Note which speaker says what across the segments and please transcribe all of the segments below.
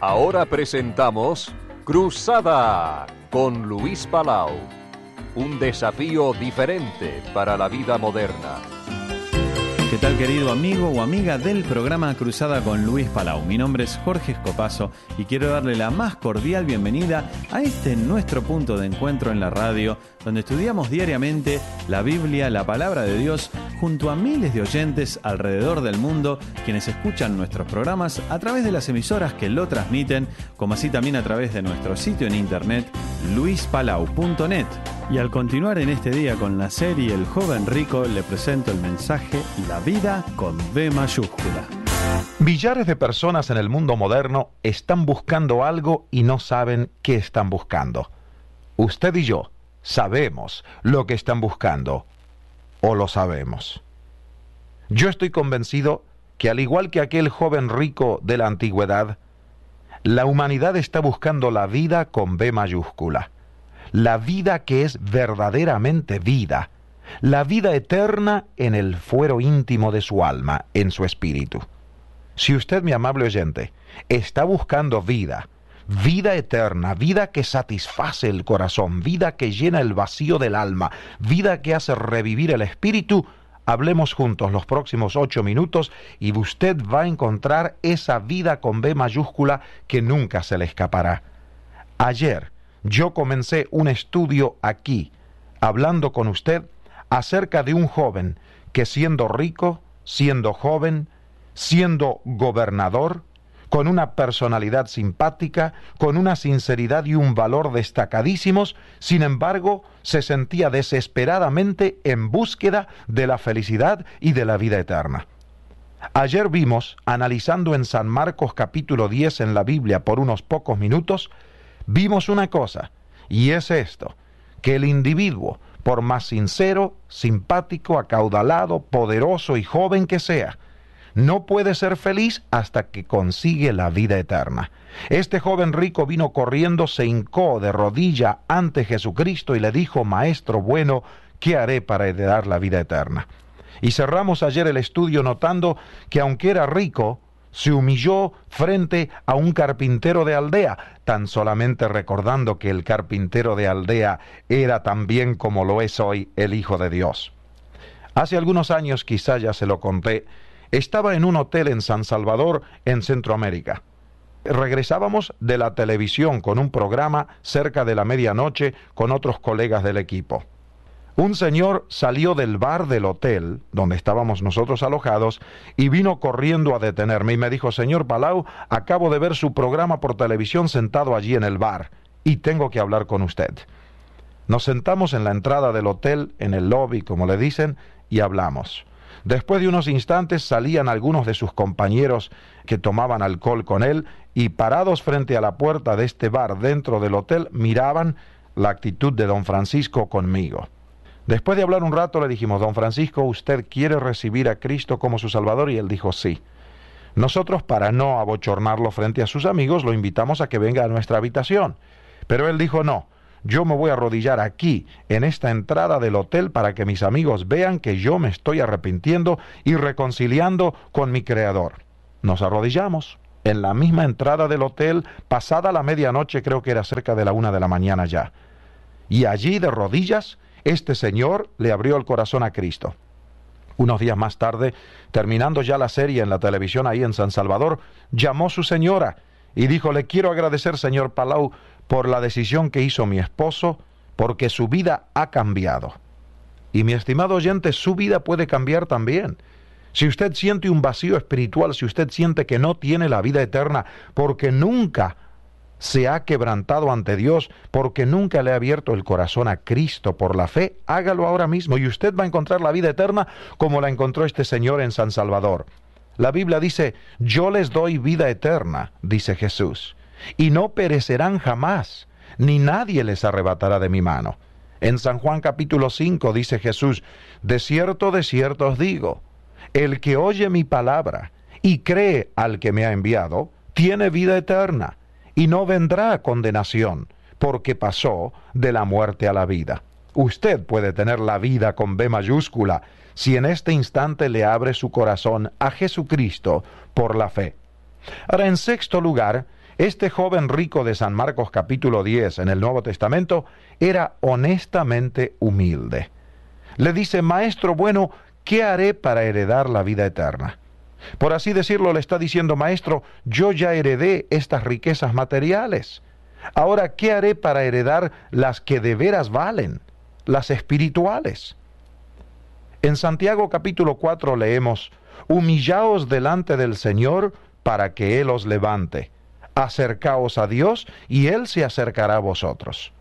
Speaker 1: Ahora presentamos Cruzada con Luis Palau. Un desafío diferente para la vida moderna.
Speaker 2: ¿Qué tal, querido amigo o amiga del programa Cruzada con Luis Palau? Mi nombre es Jorge Escopazo y quiero darle la más cordial bienvenida a este nuestro punto de encuentro en la radio, donde estudiamos diariamente la Biblia, la Palabra de Dios, junto a miles de oyentes alrededor del mundo, quienes escuchan nuestros programas a través de las emisoras que lo transmiten, como así también a través de nuestro sitio en internet, luispalau.net. Y al continuar en este día con la serie El Joven Rico, le presento el mensaje La Vida con B mayúscula.
Speaker 3: Millares de personas en el mundo moderno están buscando algo y no saben qué están buscando. Usted y yo sabemos lo que están buscando, o lo sabemos. Yo estoy convencido que, al igual que aquel joven rico de la antigüedad, la humanidad está buscando la vida con B mayúscula. La vida que es verdaderamente vida, la vida eterna en el fuero íntimo de su alma, en su espíritu. Si usted, mi amable oyente, está buscando vida, vida eterna, vida que satisface el corazón, vida que llena el vacío del alma, vida que hace revivir el espíritu, hablemos juntos los próximos 8 minutos y usted va a encontrar esa vida con B mayúscula que nunca se le escapará. Ayer yo comencé un estudio aquí, hablando con usted acerca de un joven que, siendo rico, siendo joven, siendo gobernador, con una personalidad simpática, con una sinceridad y un valor destacadísimos, sin embargo, se sentía desesperadamente en búsqueda de la felicidad y de la vida eterna. Ayer vimos, analizando en San Marcos capítulo 10 en la Biblia por unos pocos minutos, vimos una cosa, y es esto, que el individuo, por más sincero, simpático, acaudalado, poderoso y joven que sea, no puede ser feliz hasta que consigue la vida eterna. Este joven rico vino corriendo, se hincó de rodilla ante Jesucristo y le dijo: Maestro bueno, ¿qué haré para heredar la vida eterna? Y cerramos ayer el estudio notando que, aunque era rico, se humilló frente a un carpintero de aldea, tan solamente recordando que el carpintero de aldea era también, como lo es hoy, el Hijo de Dios. Hace algunos años, quizá ya se lo conté, estaba en un hotel en San Salvador, en Centroamérica. Regresábamos de la televisión con un programa cerca de la medianoche con otros colegas del equipo. Un señor salió del bar del hotel, donde estábamos nosotros alojados, y vino corriendo a detenerme y me dijo: Señor Palau, acabo de ver su programa por televisión sentado allí en el bar, y tengo que hablar con usted. Nos sentamos en la entrada del hotel, en el lobby, como le dicen, y hablamos. Después de unos instantes salían algunos de sus compañeros que tomaban alcohol con él, y parados frente a la puerta de este bar dentro del hotel, miraban la actitud de don Francisco conmigo. Después de hablar un rato le dijimos: Don Francisco, ¿usted quiere recibir a Cristo como su Salvador? Y él dijo sí. Nosotros, para no abochornarlo frente a sus amigos, lo invitamos a que venga a nuestra habitación. Pero él dijo: no, yo me voy a arrodillar aquí, en esta entrada del hotel, para que mis amigos vean que yo me estoy arrepintiendo y reconciliando con mi Creador. Nos arrodillamos en la misma entrada del hotel, pasada la medianoche, creo que era cerca de la 1 de la mañana ya. Y allí, de rodillas, este señor le abrió el corazón a Cristo. Unos días más tarde, terminando ya la serie en la televisión ahí en San Salvador, llamó su señora y dijo: le quiero agradecer, señor Palau, por la decisión que hizo mi esposo, porque su vida ha cambiado. Y mi estimado oyente, su vida puede cambiar también. Si usted siente un vacío espiritual, si usted siente que no tiene la vida eterna, porque nunca se ha quebrantado ante Dios, porque nunca le ha abierto el corazón a Cristo por la fe, hágalo ahora mismo y usted va a encontrar la vida eterna como la encontró este señor en San Salvador. La Biblia dice: yo les doy vida eterna, dice Jesús, y no perecerán jamás, ni nadie les arrebatará de mi mano. En San Juan capítulo 5 dice Jesús: de cierto os digo, el que oye mi palabra y cree al que me ha enviado, tiene vida eterna, y no vendrá a condenación, porque pasó de la muerte a la vida. Usted puede tener la vida con B mayúscula si en este instante le abre su corazón a Jesucristo por la fe. Ahora, en sexto lugar, Este joven rico de San Marcos capítulo 10 en el Nuevo Testamento era honestamente humilde. Le dice: Maestro bueno, ¿qué haré para heredar la vida eterna? Por así decirlo, le está diciendo: Maestro, yo ya heredé estas riquezas materiales. Ahora, ¿qué haré para heredar las que de veras valen, las espirituales? En Santiago capítulo 4 leemos: Humillaos delante del Señor para que Él os levante. Acercaos a Dios y Él se acercará a vosotros.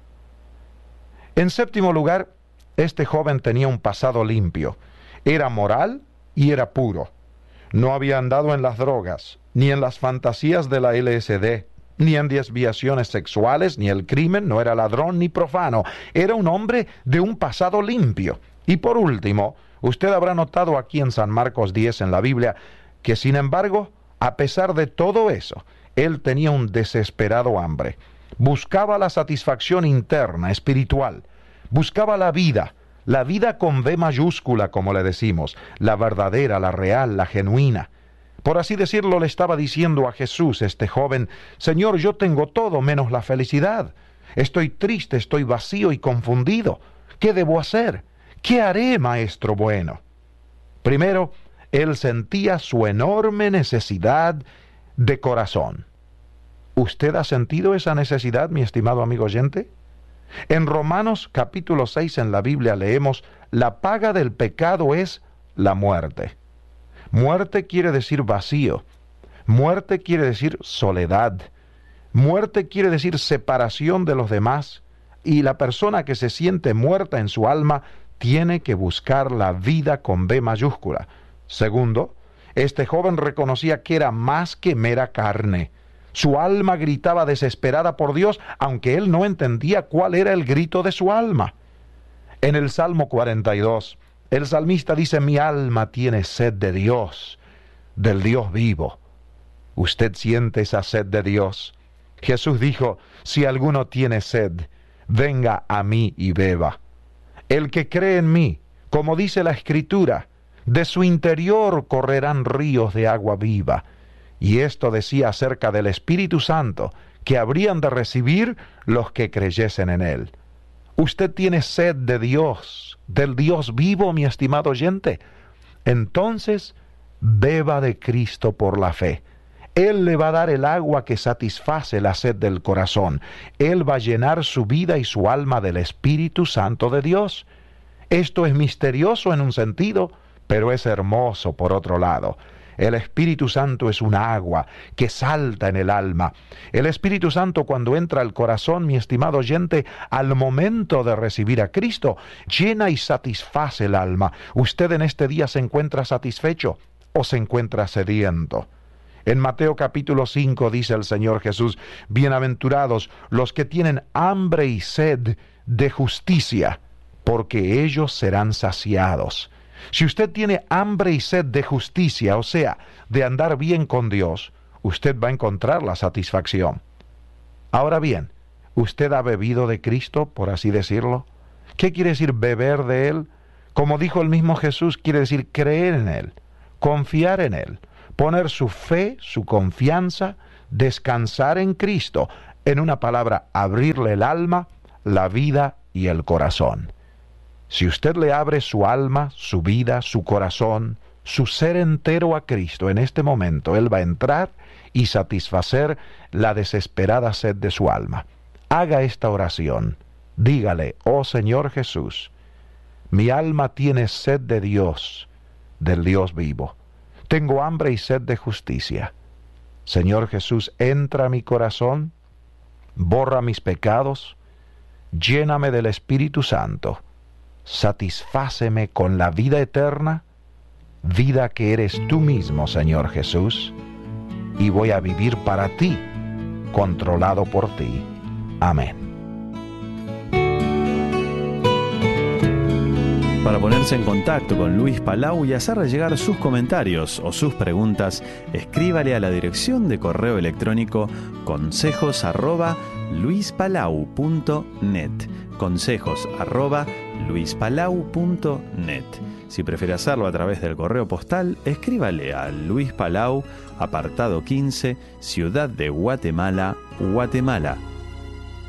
Speaker 3: En séptimo lugar, este joven tenía un pasado limpio. Era moral y era puro. No había andado en las drogas, ni en las fantasías de la LSD, ni en desviaciones sexuales, ni el crimen, no era ladrón ni profano. Era un hombre de un pasado limpio. Y por último, usted habrá notado aquí en San Marcos 10 en la Biblia que, sin embargo, a pesar de todo eso, él tenía un desesperado hambre. Buscaba la satisfacción interna, espiritual. Buscaba la vida con V mayúscula, como le decimos, la verdadera, la real, la genuina. Por así decirlo, le estaba diciendo a Jesús, este joven: Señor, yo tengo todo menos la felicidad. Estoy triste, estoy vacío y confundido. ¿Qué debo hacer? ¿Qué haré, Maestro bueno? Primero, él sentía su enorme necesidad de corazón. ¿Usted ha sentido esa necesidad, mi estimado amigo oyente? En Romanos capítulo 6 en la Biblia leemos: la paga del pecado es la muerte. Muerte quiere decir vacío. Muerte quiere decir soledad. Muerte quiere decir separación de los demás. Y la persona que se siente muerta en su alma tiene que buscar la vida con B mayúscula. Segundo, este joven reconocía que era más que mera carne. Su alma gritaba desesperada por Dios, aunque él no entendía cuál era el grito de su alma. En el Salmo 42, el salmista dice: mi alma tiene sed de Dios, del Dios vivo. ¿Usted siente esa sed de Dios? Jesús dijo: si alguno tiene sed, venga a mí y beba. El que cree en mí, como dice la Escritura, de su interior correrán ríos de agua viva. Y esto decía acerca del Espíritu Santo, que habrían de recibir los que creyesen en Él. ¿Usted tiene sed de Dios, del Dios vivo, mi estimado oyente? Entonces, beba de Cristo por la fe. Él le va a dar el agua que satisface la sed del corazón. Él va a llenar su vida y su alma del Espíritu Santo de Dios. Esto es misterioso en un sentido, pero es hermoso por otro lado. El Espíritu Santo es un agua que salta en el alma. El Espíritu Santo, cuando entra al corazón, mi estimado oyente, al momento de recibir a Cristo, llena y satisface el alma. ¿Usted en este día se encuentra satisfecho o se encuentra sediento? En Mateo capítulo 5 dice el Señor Jesús: bienaventurados los que tienen hambre y sed de justicia, porque ellos serán saciados. Si usted tiene hambre y sed de justicia, o sea, de andar bien con Dios, usted va a encontrar la satisfacción. Ahora bien, ¿usted ha bebido de Cristo, por así decirlo? ¿Qué quiere decir beber de Él? Como dijo el mismo Jesús, quiere decir creer en Él, confiar en Él, poner su fe, su confianza, descansar en Cristo. En una palabra, abrirle el alma, la vida y el corazón. Si usted le abre su alma, su vida, su corazón, su ser entero a Cristo, en este momento Él va a entrar y satisfacer la desesperada sed de su alma. Haga esta oración. Dígale: oh Señor Jesús, mi alma tiene sed de Dios, del Dios vivo. Tengo hambre y sed de justicia. Señor Jesús, entra a mi corazón, borra mis pecados, lléname del Espíritu Santo. Satisfáceme con la vida eterna, vida que eres tú mismo, Señor Jesús, y voy a vivir para ti, controlado por ti. Amén.
Speaker 2: Para ponerse en contacto con Luis Palau y hacerle llegar sus comentarios o sus preguntas, escríbale a la dirección de correo electrónico consejos@luispalau.net. consejos@luispalau.net. Si prefiere hacerlo a través del correo postal, escríbale a Luis Palau, apartado 15, Ciudad de Guatemala, Guatemala